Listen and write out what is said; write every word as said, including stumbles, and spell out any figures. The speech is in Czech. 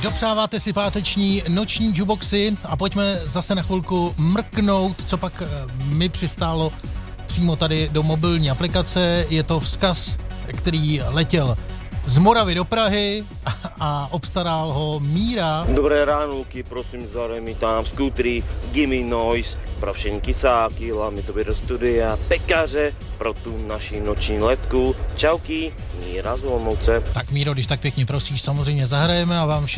Dopřáváte si páteční noční jukeboxy a pojďme zase na chvilku mrknout, co pak mi přistálo přímo tady do mobilní aplikace. Je to vzkaz, který letěl z Moravy do Prahy a obstaral ho Míra. Dobré ránúky, prosím, zare mi tam skútry, gimme noise, pro všechny kysáky, hlavně to do studia, pekaře, pro tu naši noční letku. Čauky, Míra z Olomouce. Tak Míro, když tak pěkně prosíš, samozřejmě zahrajeme a vám všem